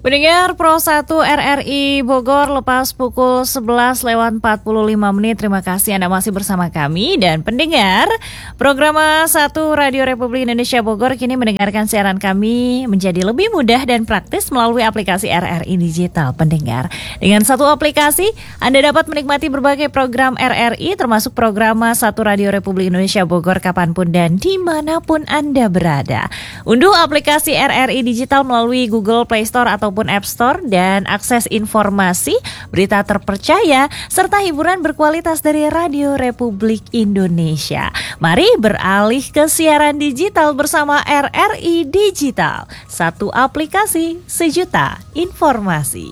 Pendengar Pro 1 RRI Bogor lepas pukul 11 lewat 45 menit. Terima kasih Anda masih bersama kami. Dan pendengar program 1 Radio Republik Indonesia Bogor kini mendengarkan siaran kami menjadi lebih mudah dan praktis melalui aplikasi RRI Digital. Pendengar, dengan satu aplikasi Anda dapat menikmati berbagai program RRI termasuk program 1 Radio Republik Indonesia Bogor kapanpun dan dimanapun Anda berada. Unduh aplikasi RRI Digital melalui Google Play Store ataupun App Store dan akses informasi, berita terpercaya, serta hiburan berkualitas dari Radio Republik Indonesia. Mari beralih ke siaran digital bersama RRI Digital. Satu aplikasi, sejuta informasi.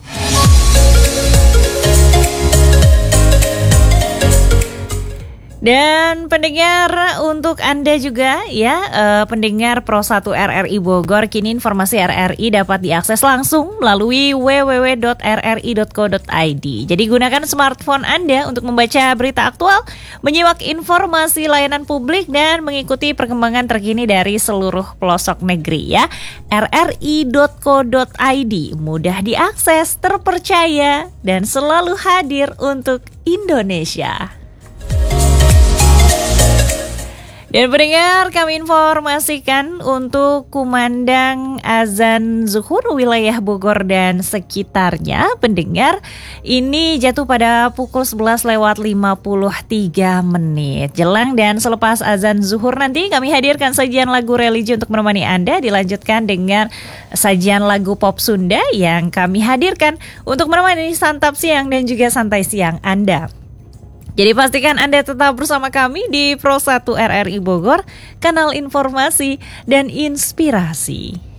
Dan pendengar, untuk Anda juga ya, pendengar Pro 1 RRI Bogor, kini informasi RRI dapat diakses langsung melalui www.rri.co.id. Jadi gunakan smartphone Anda untuk membaca berita aktual, menyimak informasi layanan publik, dan mengikuti perkembangan terkini dari seluruh pelosok negeri ya. rri.co.id, mudah diakses, terpercaya, dan selalu hadir untuk Indonesia. Dan pendengar, kami informasikan untuk kumandang azan zuhur wilayah Bogor dan sekitarnya. Pendengar, ini jatuh pada pukul 11 lewat 53 menit. Jelang dan selepas azan zuhur nanti kami hadirkan sajian lagu religi untuk menemani Anda. Dilanjutkan dengan sajian lagu pop Sunda yang kami hadirkan untuk menemani santap siang dan juga santai siang Anda. Jadi pastikan Anda tetap bersama kami di Pro 1 RRI Bogor, kanal informasi dan inspirasi.